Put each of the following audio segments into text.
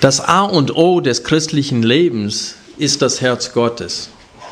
Das A und O des christlichen Lebens ist das Herz Gottes.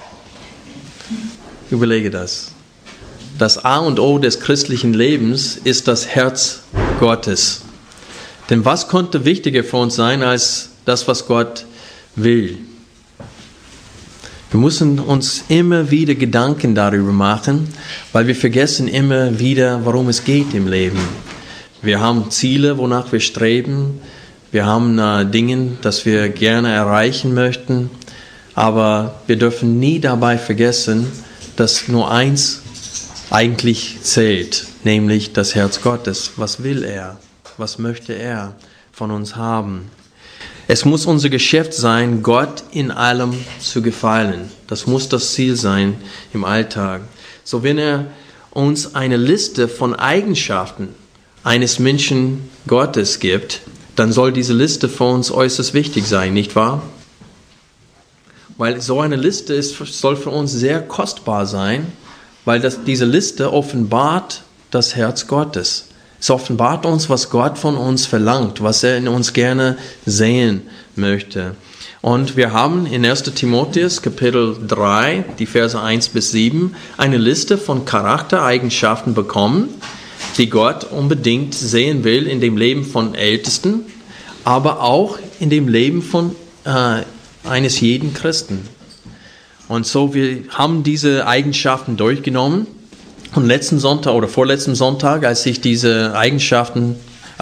Überlege das. Das A und O des christlichen Lebens ist das Herz Gottes. Denn was konnte wichtiger für uns sein als das, was Gott will? Wir müssen uns immer wieder Gedanken darüber machen, weil wir vergessen immer wieder, worum es geht im Leben. Wir haben Ziele, wonach wir streben. Wir haben Dinge, das wir gerne erreichen möchten. Aber wir dürfen nie dabei vergessen, dass nur eins eigentlich zählt, nämlich das Herz Gottes. Was will er? Was möchte er von uns haben? Es muss unser Geschäft sein, Gott in allem zu gefallen. Das muss das Ziel sein im Alltag. So, wenn er uns eine Liste von Eigenschaften eines Menschen Gottes gibt, dann soll diese Liste für uns äußerst wichtig sein, nicht wahr? Weil so eine Liste soll für uns sehr kostbar sein, weil diese Liste offenbart das Herz Gottes. Es offenbart uns, was Gott von uns verlangt, was er in uns gerne sehen möchte. Und wir haben in 1. Timotheus Kapitel 3, die Verse 1 bis 7, eine Liste von Charaktereigenschaften bekommen, die Gott unbedingt sehen will in dem Leben von Ältesten, aber auch in dem Leben von eines jeden Christen. Und so, wir haben diese Eigenschaften durchgenommen. Und letzten Sonntag oder vorletzten Sonntag, als wir diese Eigenschaften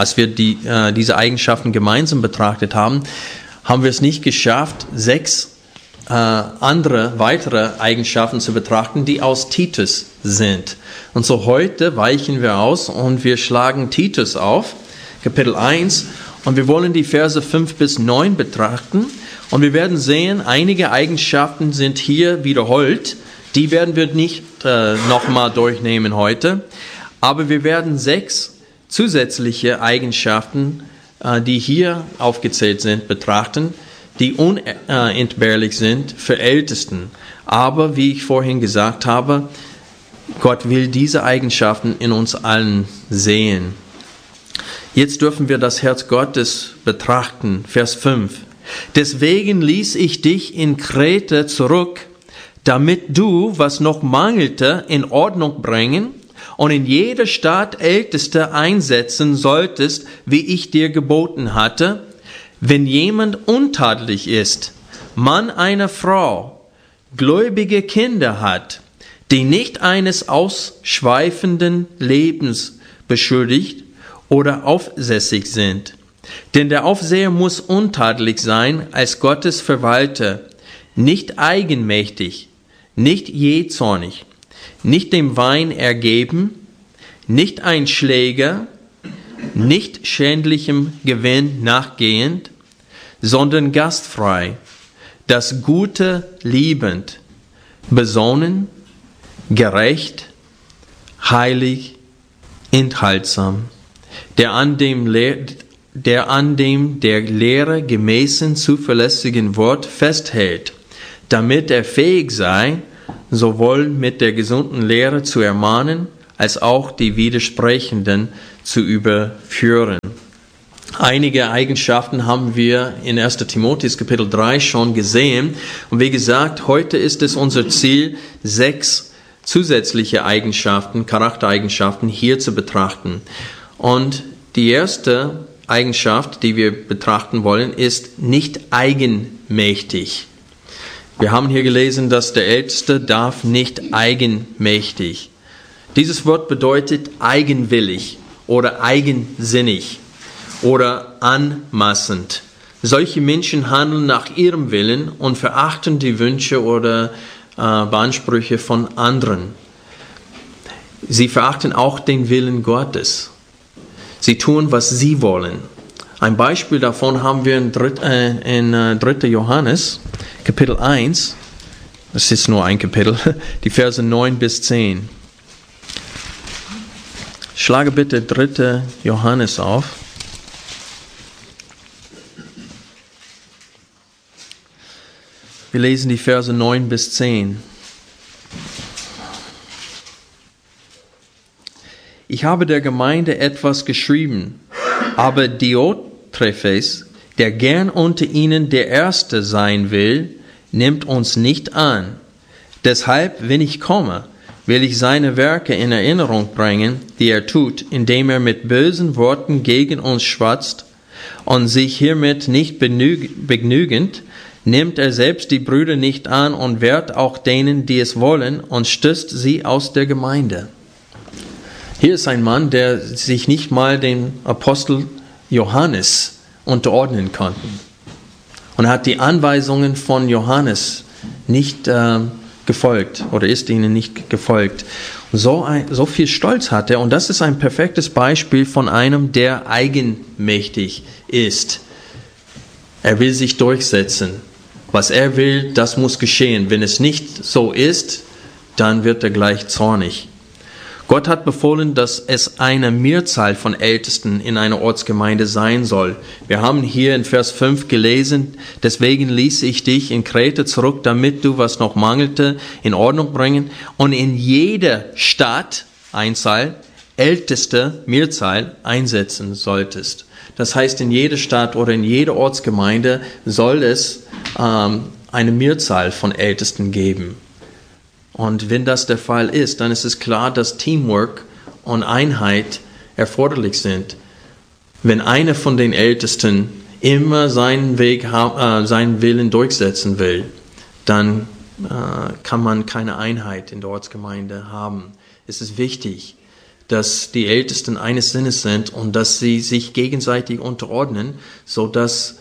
gemeinsam betrachtet haben, haben wir es nicht geschafft, 6 weitere Eigenschaften zu betrachten, die aus Titus sind. Und so heute weichen wir aus und wir schlagen Titus auf, Kapitel 1, und wir wollen die Verse 5 bis 9 betrachten. Und wir werden sehen, einige Eigenschaften sind hier wiederholt. Die werden wir nicht nochmal durchnehmen heute. Aber wir werden 6 zusätzliche Eigenschaften, die hier aufgezählt sind, betrachten, die unentbehrlich sind für Ältesten. Aber wie ich vorhin gesagt habe, Gott will diese Eigenschaften in uns allen sehen. Jetzt dürfen wir das Herz Gottes betrachten. Vers 5. Deswegen ließ ich dich in Kreta zurück, damit du, was noch mangelte, in Ordnung bringen und in jeder Stadt Älteste einsetzen solltest, wie ich dir geboten hatte. Wenn jemand untadelig ist, Mann einer Frau, gläubige Kinder hat, die nicht eines ausschweifenden Lebens beschuldigt oder aufsässig sind. Denn der Aufseher muss untadelig sein als Gottes Verwalter, nicht eigenmächtig, nicht jähzornig, nicht dem Wein ergeben, nicht ein Schläger, nicht schändlichem Gewinn nachgehend, sondern gastfrei, das Gute liebend, besonnen, gerecht, heilig, enthaltsam, der an dem der Lehre gemäßen zuverlässigen Wort festhält, damit er fähig sei, sowohl mit der gesunden Lehre zu ermahnen, als auch die Widersprechenden zu überführen. Einige Eigenschaften haben wir in 1. Timotheus Kapitel 3 schon gesehen. Und wie gesagt, heute ist es unser Ziel, 6 zusätzliche Eigenschaften, Charaktereigenschaften hier zu betrachten. Und die erste Eigenschaft, die wir betrachten wollen, ist nicht eigenmächtig. Wir haben hier gelesen, dass der Älteste darf nicht eigenmächtig. Dieses Wort bedeutet eigenwillig oder eigensinnig oder anmaßend. Solche Menschen handeln nach ihrem Willen und verachten die Wünsche oder Ansprüche von anderen. Sie verachten auch den Willen Gottes. Sie tun, was sie wollen. Ein Beispiel davon haben wir in 3. Johannes, Kapitel 1. Das ist nur ein Kapitel, die Verse 9 bis 10. Schlage bitte 3. Johannes auf. Wir lesen die Verse 9 bis 10. Ich habe der Gemeinde etwas geschrieben, aber Diotrephes, der gern unter ihnen der Erste sein will, nimmt uns nicht an. Deshalb, wenn ich komme, will ich seine Werke in Erinnerung bringen, die er tut, indem er mit bösen Worten gegen uns schwatzt und sich hiermit nicht begnügend, nimmt er selbst die Brüder nicht an und wehrt auch denen, die es wollen, und stößt sie aus der Gemeinde. Hier ist ein Mann, der sich nicht mal dem Apostel Johannes unterordnen konnte. Und er hat die Anweisungen von Johannes nicht gefolgt oder ist ihnen nicht gefolgt. So viel Stolz hat er, und das ist ein perfektes Beispiel von einem, der eigenmächtig ist. Er will sich durchsetzen. Was er will, das muss geschehen. Wenn es nicht so ist, dann wird er gleich zornig. Gott hat befohlen, dass es eine Mehrzahl von Ältesten in einer Ortsgemeinde sein soll. Wir haben hier in Vers 5 gelesen, deswegen ließ ich dich in Kreta zurück, damit du, was noch mangelte, in Ordnung bringen und in jeder Stadt, Einzahl, Älteste, Mehrzahl, einsetzen solltest. Das heißt, in jeder Stadt oder in jeder Ortsgemeinde soll es eine Mehrzahl von Ältesten geben. Und wenn das der Fall ist, dann ist es klar, dass Teamwork und Einheit erforderlich sind. Wenn einer von den Ältesten immer seinen Willen durchsetzen will, dann kann man keine Einheit in der Ortsgemeinde haben. Es ist wichtig, dass die Ältesten eines Sinnes sind und dass sie sich gegenseitig unterordnen, sodass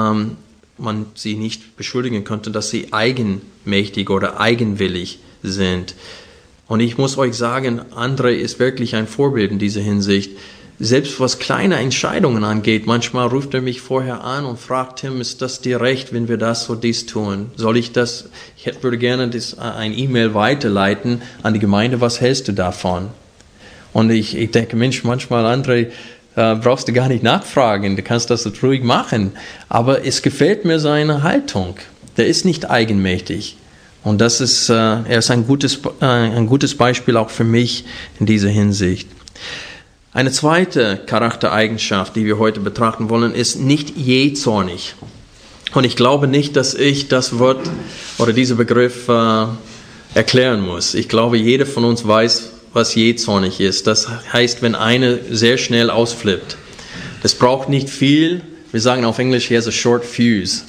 man sie nicht beschuldigen könnte, dass sie eigenmächtig oder eigenwillig sind. Und ich muss euch sagen, André ist wirklich ein Vorbild in dieser Hinsicht. Selbst was kleine Entscheidungen angeht, manchmal ruft er mich vorher an und fragt, Tim, ist das dir recht, wenn wir das oder dies tun? Soll ich das? Würde gerne ein E-Mail weiterleiten an die Gemeinde, was hältst du davon? Und ich denke, Mensch, manchmal, André, brauchst du gar nicht nachfragen, du kannst das ruhig machen. Aber es gefällt mir seine Haltung. Der ist nicht eigenmächtig. Und er ist ein gutes Beispiel auch für mich in dieser Hinsicht. Eine zweite Charaktereigenschaft, die wir heute betrachten wollen, ist nicht jähzornig. Und ich glaube nicht, dass ich das Wort oder diesen Begriff erklären muss. Ich glaube, jeder von uns weiß, was jähzornig ist. Das heißt, wenn einer sehr schnell ausflippt. Das braucht nicht viel. Wir sagen auf Englisch, he has a short fuse.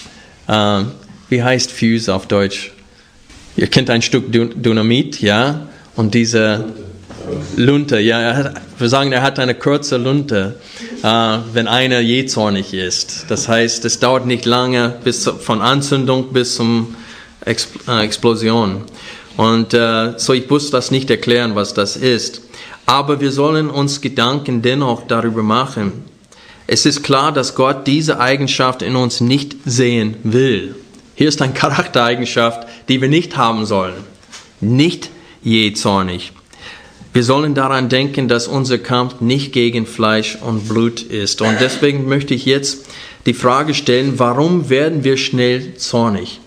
Wie heißt Fuse auf Deutsch? Ihr kennt ein Stück Dynamit, ja? Und diese Lunte, ja, wir sagen, er hat eine kurze Lunte, wenn einer jähzornig ist. Das heißt, es dauert nicht lange von Anzündung bis zum Explosion. Und so, ich muss das nicht erklären, was das ist. Aber wir sollen uns Gedanken dennoch darüber machen. Es ist klar, dass Gott diese Eigenschaft in uns nicht sehen will. Hier ist eine Charaktereigenschaft, die wir nicht haben sollen. Nicht jähzornig. Wir sollen daran denken, dass unser Kampf nicht gegen Fleisch und Blut ist. Und deswegen möchte ich jetzt die Frage stellen, warum werden wir schnell zornig?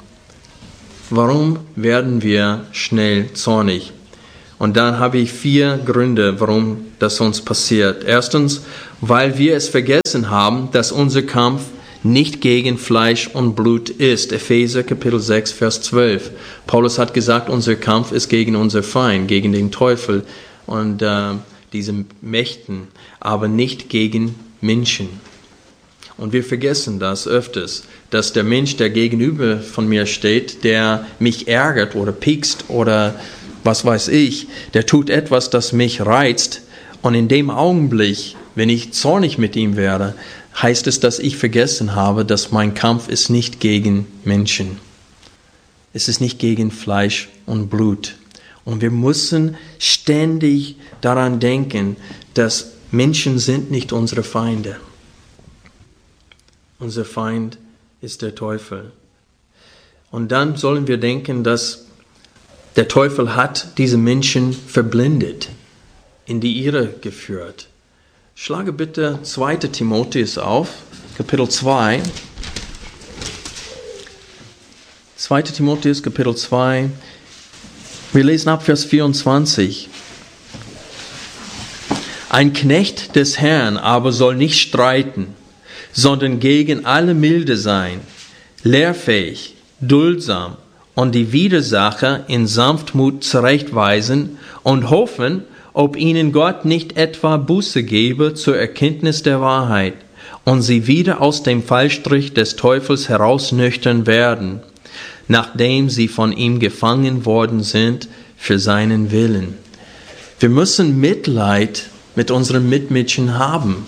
Warum werden wir schnell zornig? Und dann habe ich 4 Gründe, warum das uns passiert. Erstens, weil wir es vergessen haben, dass unser Kampf nicht gegen Fleisch und Blut ist. Epheser Kapitel 6, Vers 12. Paulus hat gesagt, unser Kampf ist gegen unser Feind, gegen den Teufel und diese Mächten, aber nicht gegen Menschen. Und wir vergessen das öfters, dass der Mensch, der gegenüber von mir steht, der mich ärgert oder piekst oder was weiß ich, der tut etwas, das mich reizt. Und in dem Augenblick, wenn ich zornig mit ihm werde, heißt es, dass ich vergessen habe, dass mein Kampf ist nicht gegen Menschen. Es ist nicht gegen Fleisch und Blut. Und wir müssen ständig daran denken, dass Menschen sind nicht unsere Feinde. Unser Feind ist der Teufel. Und dann sollen wir denken, dass der Teufel hat diese Menschen verblendet, in die Irre geführt. Schlage bitte 2. Timotheus auf, Kapitel 2. 2. Timotheus, Kapitel 2. Wir lesen ab Vers 24. Ein Knecht des Herrn aber soll nicht streiten, sondern gegen alle milde sein, lehrfähig, duldsam und die Widersacher in Sanftmut zurechtweisen und hoffen, ob ihnen Gott nicht etwa Buße gebe zur Erkenntnis der Wahrheit und sie wieder aus dem Fallstrich des Teufels herausnüchtern werden, nachdem sie von ihm gefangen worden sind für seinen Willen. Wir müssen Mitleid mit unseren Mitmenschen haben.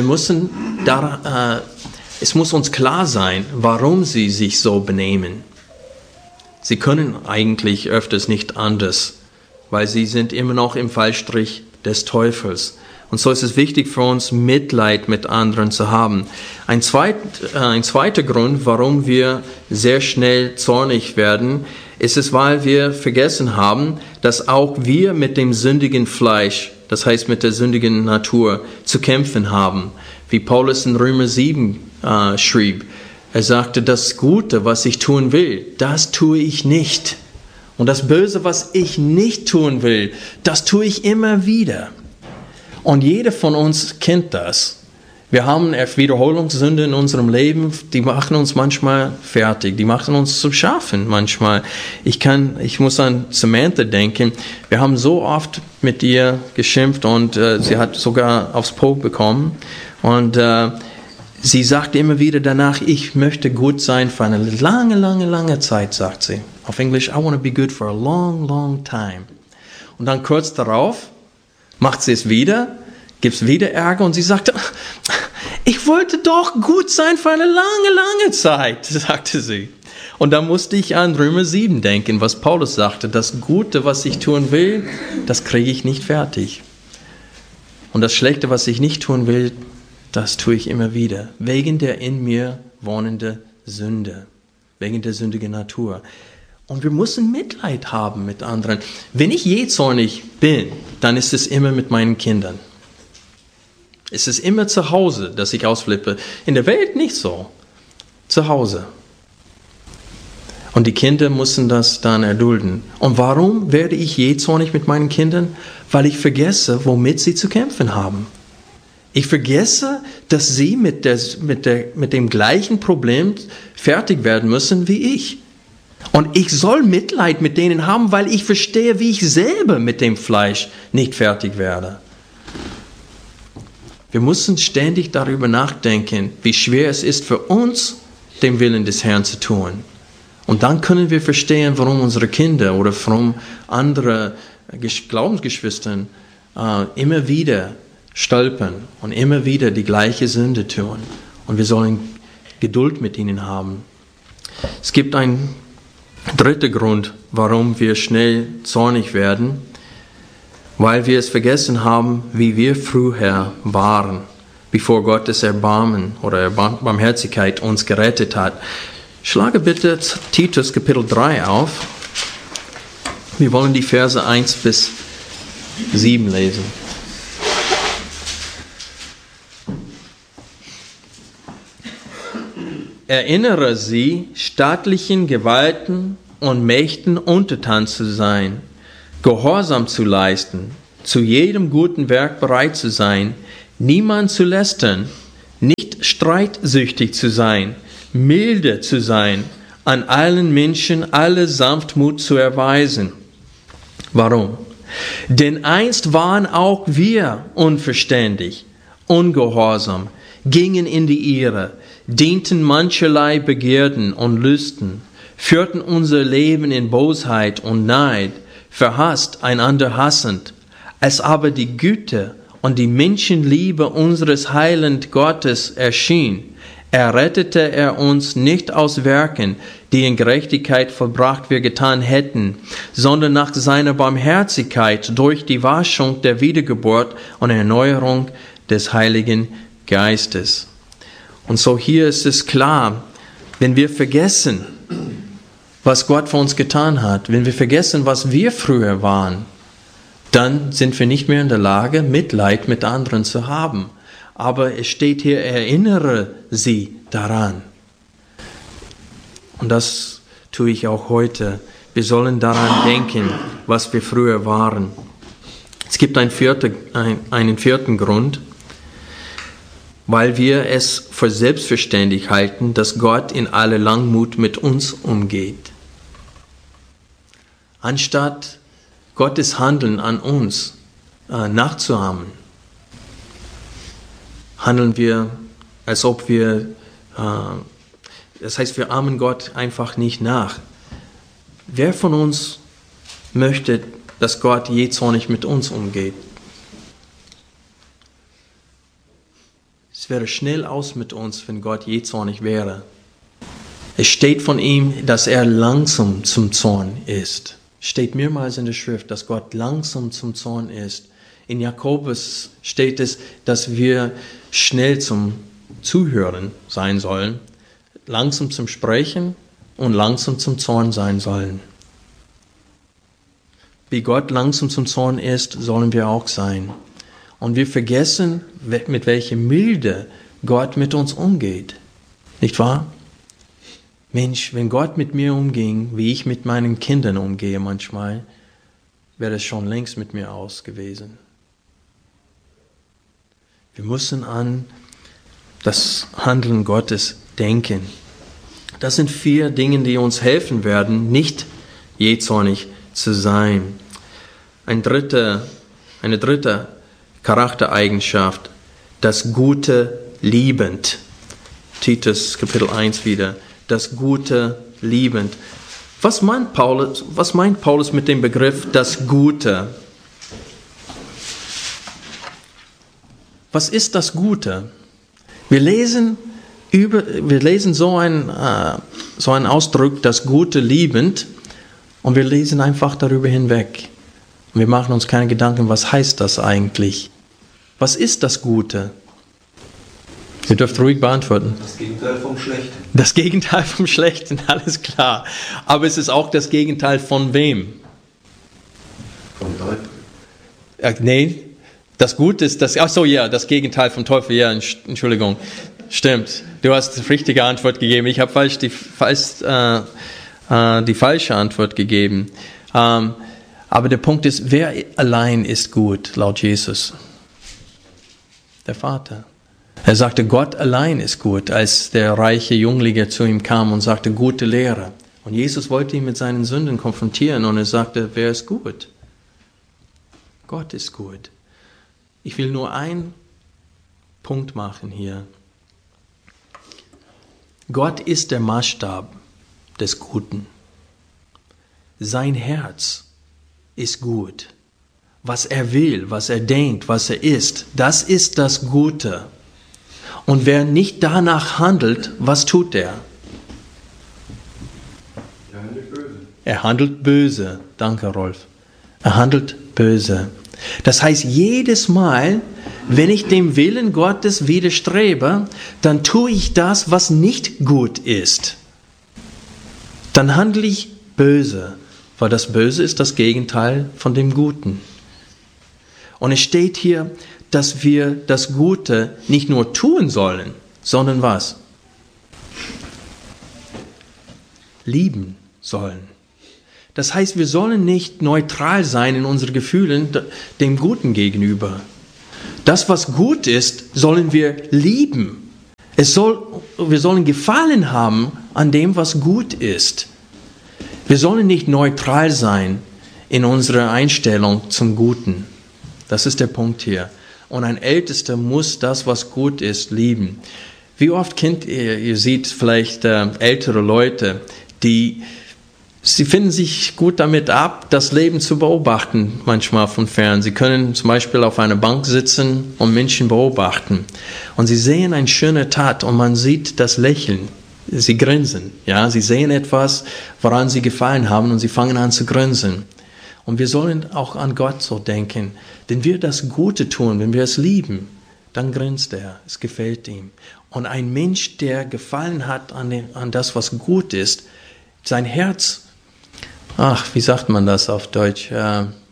Es muss uns klar sein, warum sie sich so benehmen. Sie können eigentlich öfters nicht anders, weil sie sind immer noch im Fallstrich des Teufels. Und so ist es wichtig für uns, Mitleid mit anderen zu haben. Ein zweiter Grund, warum wir sehr schnell zornig werden, ist es, weil wir vergessen haben, dass auch wir mit dem sündigen Fleisch, das heißt mit der sündigen Natur, zu kämpfen haben. Wie Paulus in Römer 7 schrieb. Er sagte, das Gute, was ich tun will, das tue ich nicht. Und das Böse, was ich nicht tun will, das tue ich immer wieder. Und jeder von uns kennt das. Wir haben Wiederholungssünde in unserem Leben, die machen uns manchmal fertig, die machen uns zum Schafen manchmal. Ich muss an Samantha denken, wir haben so oft mit ihr geschimpft und sie hat sogar aufs Po bekommen. Und sie sagt immer wieder danach, ich möchte gut sein für eine lange, lange, lange Zeit, sagt sie. Auf Englisch, I want to be good for a long, long time. Und dann kurz darauf macht sie es wieder, gibt es wieder Ärger und sie sagte, ich wollte doch gut sein für eine lange, lange Zeit, sagte sie. Und da musste ich an Römer 7 denken, was Paulus sagte, das Gute, was ich tun will, das kriege ich nicht fertig. Und das Schlechte, was ich nicht tun will, das tue ich immer wieder, wegen der in mir wohnenden Sünde, wegen der sündigen Natur. Und wir müssen Mitleid haben mit anderen. Wenn ich jähzornig bin, dann ist es immer mit meinen Kindern. Es ist immer zu Hause, dass ich ausflippe. In der Welt nicht so. Zu Hause. Und die Kinder müssen das dann erdulden. Und warum werde ich jähzornig mit meinen Kindern? Weil ich vergesse, womit sie zu kämpfen haben. Ich vergesse, dass sie mit dem gleichen Problem fertig werden müssen wie ich. Und ich soll Mitleid mit denen haben, weil ich verstehe, wie ich selber mit dem Fleisch nicht fertig werde. Wir müssen ständig darüber nachdenken, wie schwer es ist für uns, den Willen des Herrn zu tun. Und dann können wir verstehen, warum unsere Kinder oder warum andere Glaubensgeschwister immer wieder stolpern und immer wieder die gleiche Sünde tun. Und wir sollen Geduld mit ihnen haben. Es gibt einen dritten Grund, warum wir schnell zornig werden, weil wir es vergessen haben, wie wir früher waren, bevor Gottes Erbarmen oder Barmherzigkeit uns gerettet hat. Schlage bitte Titus Kapitel 3 auf. Wir wollen die Verse 1 bis 7 lesen. Erinnere sie, staatlichen Gewalten und Mächten untertan zu sein, Gehorsam zu leisten, zu jedem guten Werk bereit zu sein, niemand zu lästern, nicht streitsüchtig zu sein, milde zu sein, an allen Menschen alle Sanftmut zu erweisen. Warum? Denn einst waren auch wir unverständig, ungehorsam, gingen in die Irre, dienten mancherlei Begierden und Lüsten, führten unser Leben in Bosheit und Neid, verhasst, einander hassend. Als aber die Güte und die Menschenliebe unseres heilenden Gottes erschien, errettete er uns nicht aus Werken, die in Gerechtigkeit vollbracht wir getan hätten, sondern nach seiner Barmherzigkeit durch die Waschung der Wiedergeburt und Erneuerung des Heiligen Geistes. Und so hier ist es klar, wenn wir vergessen, was Gott für uns getan hat, wenn wir vergessen, was wir früher waren, dann sind wir nicht mehr in der Lage, Mitleid mit anderen zu haben. Aber es steht hier, erinnere sie daran. Und das tue ich auch heute. Wir sollen daran denken, was wir früher waren. Es gibt einen vierten Grund. weil wir es für selbstverständlich halten, dass Gott in aller Langmut mit uns umgeht. Anstatt Gottes Handeln an uns nachzuahmen, handeln wir, als ob wir, das heißt, wir ahmen Gott einfach nicht nach. Wer von uns möchte, dass Gott jähzornig mit uns umgeht? Es wäre schnell aus mit uns, wenn Gott jähzornig wäre. Es steht von ihm, dass er langsam zum Zorn ist. Steht mehrmals in der Schrift, dass Gott langsam zum Zorn ist. In Jakobus steht es, dass wir schnell zum Zuhören sein sollen, langsam zum Sprechen und langsam zum Zorn sein sollen. Wie Gott langsam zum Zorn ist, sollen wir auch sein. Und wir vergessen, mit welcher Milde Gott mit uns umgeht. Nicht wahr? Mensch, wenn Gott mit mir umging, wie ich mit meinen Kindern umgehe manchmal, wäre es schon längst mit mir aus gewesen. Wir müssen an das Handeln Gottes denken. Das sind 4 Dinge, die uns helfen werden, nicht jähzornig zu sein. Eine dritte Charaktereigenschaft, das Gute liebend. Titus Kapitel 1 wieder. Das Gute liebend. Was meint Paulus mit dem Begriff das Gute? Was ist das Gute? Wir lesen so einen Ausdruck, das Gute liebend, und wir lesen einfach darüber hinweg. Und wir machen uns keine Gedanken, was heißt das eigentlich? Was ist das Gute? Ihr dürft ruhig beantworten. Das Gegenteil vom Schlechten. Das Gegenteil vom Schlechten, alles klar. Aber es ist auch das Gegenteil von wem? Vom Teufel. Nee, das Gute ist das. Ach so, ja, das Gegenteil vom Teufel. Ja, Entschuldigung. Stimmt. Du hast die richtige Antwort gegeben. Ich habe die falsche Antwort gegeben. Aber der Punkt ist, wer allein ist gut, laut Jesus? Der Vater. Er sagte, Gott allein ist gut, als der reiche Jüngling zu ihm kam und sagte, gute Lehre. Und Jesus wollte ihn mit seinen Sünden konfrontieren und er sagte, wer ist gut? Gott ist gut. Ich will nur einen Punkt machen hier. Gott ist der Maßstab des Guten. Sein Herz ist gut. Was er will, was er denkt, was er ist, das ist das Gute. Und wer nicht danach handelt, was tut er? Er handelt böse. Er handelt böse. Danke, Rolf. Er handelt böse. Das heißt, jedes Mal, wenn ich dem Willen Gottes widerstrebe, dann tue ich das, was nicht gut ist. Dann handle ich böse, weil das Böse ist das Gegenteil von dem Guten. Und es steht hier, dass wir das Gute nicht nur tun sollen, sondern was? Lieben sollen. Das heißt, wir sollen nicht neutral sein in unseren Gefühlen dem Guten gegenüber. Das, was gut ist, sollen wir lieben. Wir sollen Gefallen haben an dem, was gut ist. Wir sollen nicht neutral sein in unserer Einstellung zum Guten. Das ist der Punkt hier. Und ein Ältester muss das, was gut ist, lieben. Wie oft kennt ihr seht vielleicht ältere Leute, sie finden sich gut damit ab, das Leben zu beobachten, manchmal von fern. Sie können zum Beispiel auf einer Bank sitzen und Menschen beobachten. Und sie sehen eine schöne Tat und man sieht das Lächeln. Sie grinsen. Ja? Sie sehen etwas, woran sie gefallen haben und sie fangen an zu grinsen. Und wir sollen auch an Gott so denken. Wenn wir das Gute tun, wenn wir es lieben, dann grinst er, es gefällt ihm. Und ein Mensch, der Gefallen hat an das, was gut ist, sein Herz, wie sagt man das auf Deutsch? Ich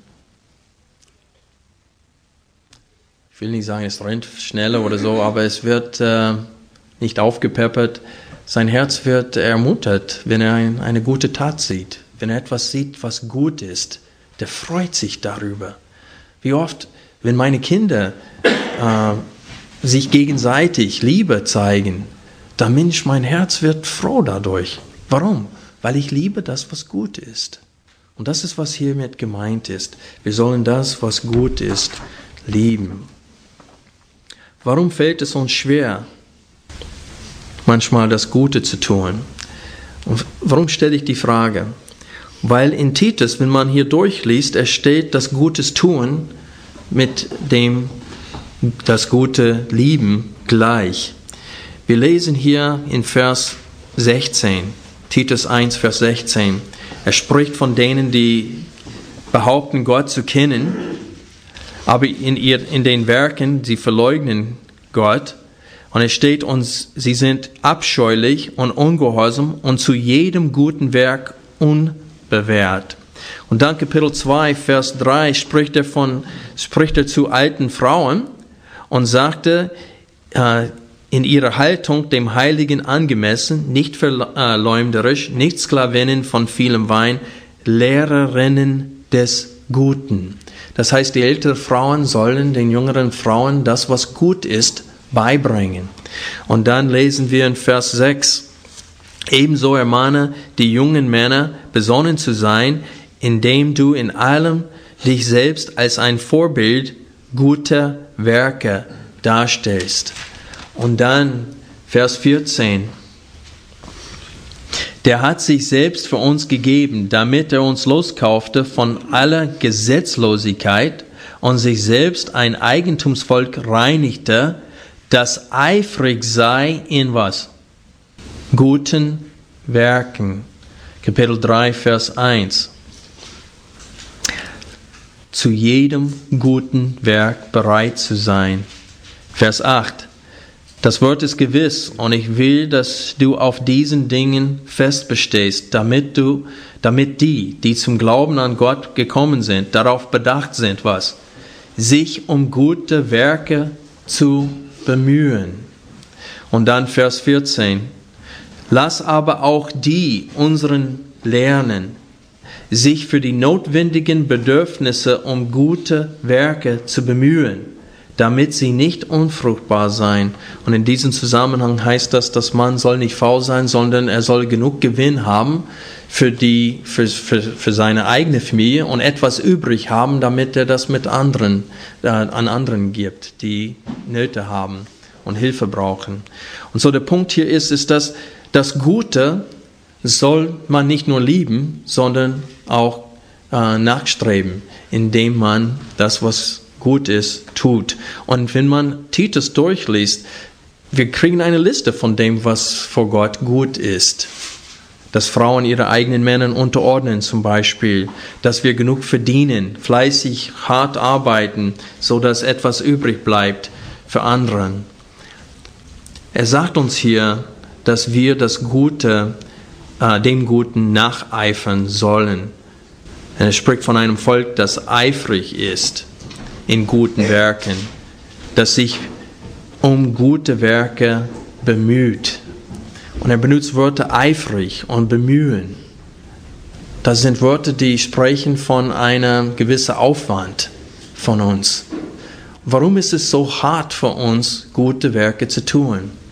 will nicht sagen, es rennt schneller oder so, aber es wird nicht aufgepeppert. Sein Herz wird ermuntert, wenn er eine gute Tat sieht, wenn er etwas sieht, was gut ist. Der freut sich darüber. Wie oft, wenn meine Kinder sich gegenseitig Liebe zeigen, dann Mensch, mein Herz wird froh dadurch. Warum? Weil ich liebe das, was gut ist. Und das ist, was hiermit gemeint ist. Wir sollen das, was gut ist, lieben. Warum fällt es uns schwer, manchmal das Gute zu tun? Und warum stelle ich die Frage? Weil in Titus, wenn man hier durchliest, es steht, das Gutes tun mit dem das Gute lieben gleich. Wir lesen hier in Vers 16, Titus 1, Vers 16. Er spricht von denen, die behaupten, Gott zu kennen, aber in den Werken, sie verleugnen Gott. Und es steht uns, sie sind abscheulich und ungehorsam und zu jedem guten Werk unbewährt. Und dann Kapitel 2, Vers 3 spricht er zu alten Frauen und sagte, in ihrer Haltung dem Heiligen angemessen, nicht verleumderisch, nicht Sklavinnen von vielem Wein, Lehrerinnen des Guten. Das heißt, die älteren Frauen sollen den jüngeren Frauen das, was gut ist, beibringen. Und dann lesen wir in Vers 6, ebenso ermahne die jungen Männer, besonnen zu sein, indem du in allem dich selbst als ein Vorbild guter Werke darstellst. Und dann Vers 14. Der hat sich selbst für uns gegeben, damit er uns loskaufte von aller Gesetzlosigkeit und sich selbst ein Eigentumsvolk reinigte, das eifrig sei in was? Guten Werken. Kapitel 3, Vers 1. Zu jedem guten Werk bereit zu sein. Vers 8. Das Wort ist gewiss und ich will, dass du auf diesen Dingen fest bestehst, damit die zum Glauben an Gott gekommen sind, darauf bedacht sind, was? Sich um gute Werke zu bemühen. Und dann Vers 14. Lass aber auch die unseren lernen, sich für die notwendigen Bedürfnisse um gute Werke zu bemühen, damit sie nicht unfruchtbar sein. Und in diesem Zusammenhang heißt das, dass man soll nicht faul sein, sondern er soll genug Gewinn haben für seine eigene Familie und etwas übrig haben, damit er das mit anderen, an anderen gibt, die Nöte haben und Hilfe brauchen. Und so der Punkt hier ist, dass das Gute soll man nicht nur lieben, sondern auch nachstreben, indem man das, was gut ist, tut. Und wenn man Titus durchliest, wir kriegen eine Liste von dem, was vor Gott gut ist. Dass Frauen ihre eigenen Männern unterordnen zum Beispiel, dass wir genug verdienen, fleißig, hart arbeiten, so dass etwas übrig bleibt für anderen. Er sagt uns hier, dass wir das Gute, dem Guten nacheifern sollen. Er spricht von einem Volk, das eifrig ist in guten Werken, das sich um gute Werke bemüht. Und er benutzt Wörter eifrig und bemühen. Das sind Wörter, die sprechen von einem gewissen Aufwand von uns. Warum ist es so hart für uns, gute Werke zu tun?